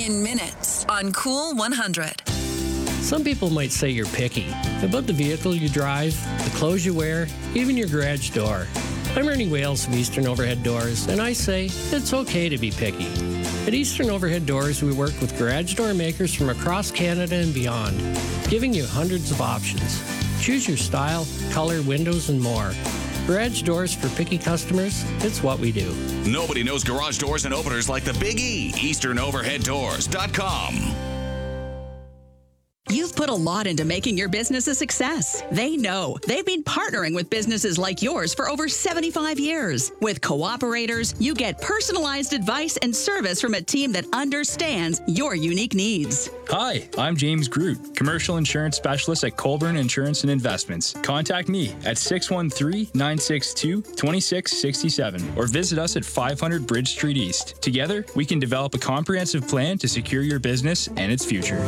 in minutes on Cool 100. Some people might say you're picky about the vehicle you drive, the clothes you wear, even your garage door. I'm Ernie Wales of Eastern Overhead Doors, and I say it's okay to be picky. At Eastern Overhead Doors, we work with garage door makers from across Canada and beyond, giving you hundreds of options. Choose your style, color, windows, and more. Garage doors for picky customers, it's what we do. Nobody knows garage doors and openers like the Big E. EasternOverheadDoors.com. You've put a lot into making your business a success. They know. They've been partnering with businesses like yours for over 75 years. With Cooperators, you get personalized advice and service from a team that understands your unique needs. Hi, I'm James Groot, Commercial Insurance Specialist at Colburn Insurance and Investments. Contact me at 613-962-2667 or visit us at 500 Bridge Street East. Together, we can develop a comprehensive plan to secure your business and its future.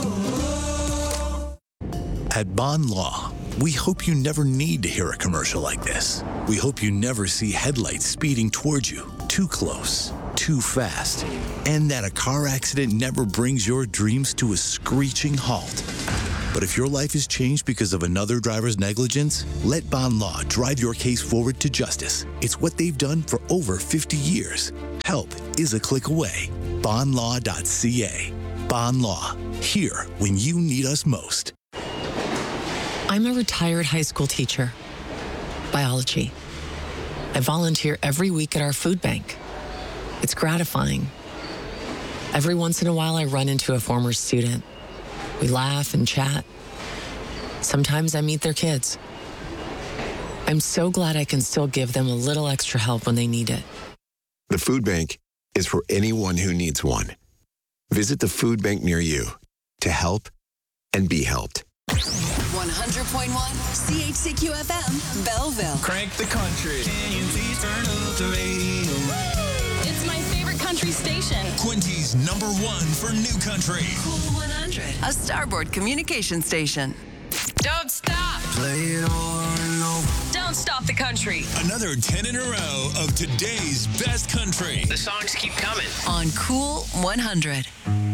At Bond Law, we hope you never need to hear a commercial like this. We hope you never see headlights speeding towards you, too close, too fast, and that a car accident never brings your dreams to a screeching halt. But if your life is changed because of another driver's negligence, let Bond Law drive your case forward to justice. It's what they've done for over 50 years. Help is a click away. Bondlaw.ca. Bond Law, here when you need us most. I'm a retired high school teacher, biology. I volunteer every week at our food bank. It's gratifying. Every once in a while, I run into a former student. We laugh and chat. Sometimes I meet their kids. I'm so glad I can still give them a little extra help when they need it. The food bank is for anyone who needs one. Visit the food bank near you to help and be helped. 100.1 CHCQ FM, Belleville. Crank the country. Can you please turn up the radio? It's my favorite country station. Quinty's #1 for new country. Cool 100, a Starboard communication station. Don't stop. Play it over and over. Don't stop the country. Another 10 in a row of today's best country. The songs keep coming. On Cool 100.